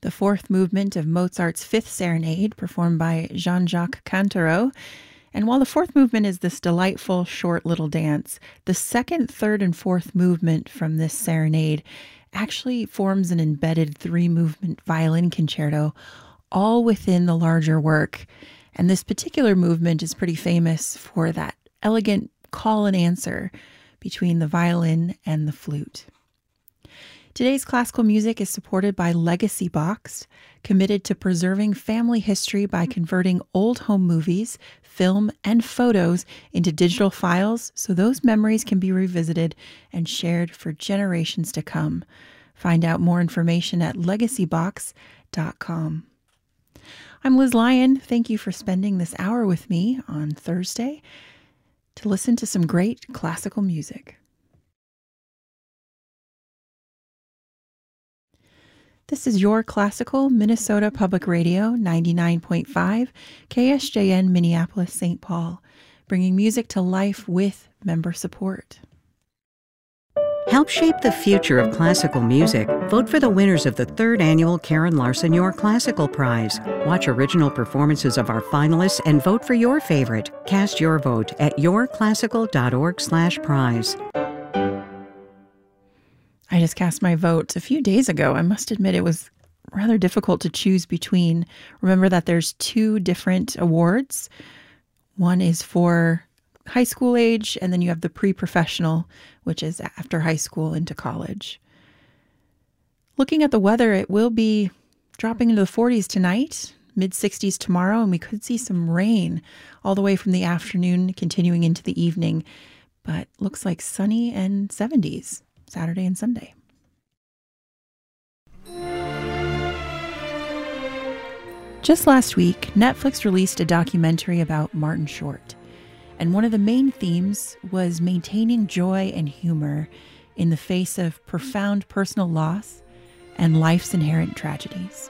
the fourth movement of Mozart's Fifth Serenade, performed by Jean-Jacques Cantero. And while the fourth movement is this delightful, short little dance, the second, third, and fourth movement from this serenade actually forms an embedded three-movement violin concerto, all within the larger work. And this particular movement is pretty famous for that elegant call and answer between the violin and the flute. Today's classical music is supported by Legacy Box, committed to preserving family history by converting old home movies, film, and photos into digital files so those memories can be revisited and shared for generations to come. Find out more information at legacybox.com. I'm Liz Lyon. Thank you for spending this hour with me on Thursday to listen to some great classical music. This is your classical Minnesota Public Radio 99.5 KSJN Minneapolis, St. Paul, bringing music to life with member support. Help shape the future of classical music. Vote for the winners of the third annual Karen Larson Your Classical Prize. Watch original performances of our finalists and vote for your favorite. Cast your vote at yourclassical.org/prize. I just cast my vote a few days ago. I must admit it was rather difficult to choose between. Remember that there's two different awards. One is for high school age, and then you have the pre-professional, which is after high school into college. Looking at the weather, it will be dropping into the 40s tonight, mid-60s tomorrow, and we could see some rain all the way from the afternoon continuing into the evening. But looks like sunny and 70s Saturday and Sunday. Just last week, Netflix released a documentary about Martin Short. And one of the main themes was maintaining joy and humor in the face of profound personal loss and life's inherent tragedies.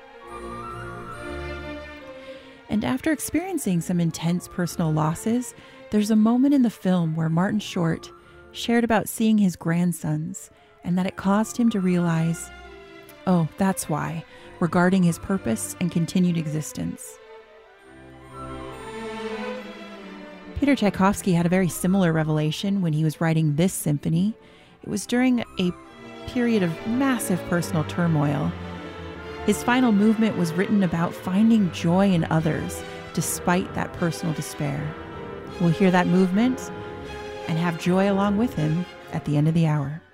And after experiencing some intense personal losses, there's a moment in the film where Martin Short shared about seeing his grandsons and that it caused him to realize, oh, that's why, regarding his purpose and continued existence. Peter Tchaikovsky had a very similar revelation when he was writing this symphony. It was during a period of massive personal turmoil. His final movement was written about finding joy in others despite that personal despair. We'll hear that movement and have joy along with him at the end of the hour.